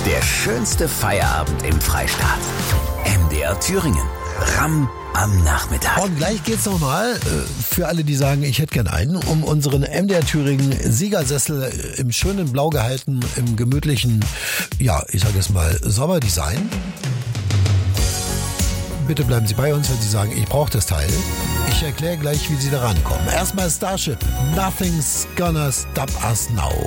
Der schönste Feierabend im Freistaat. MDR Thüringen. Ram am Nachmittag. Und gleich geht's nochmal, für alle, die sagen, ich hätte gern einen, um unseren MDR Thüringen Siegersessel im schönen Blau gehalten, im gemütlichen, ja, ich sage es mal, Sommerdesign. Bitte bleiben Sie bei uns, wenn Sie sagen, ich brauche das Teil. Ich erkläre gleich, wie Sie da rankommen. Erstmal Starship. Nothing's gonna stop us now.